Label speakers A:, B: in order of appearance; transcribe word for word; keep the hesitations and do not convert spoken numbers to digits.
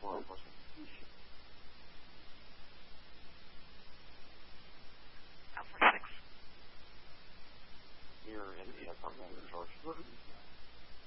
A: law enforcement.
B: Alpha six.
A: You're in the apartment in George.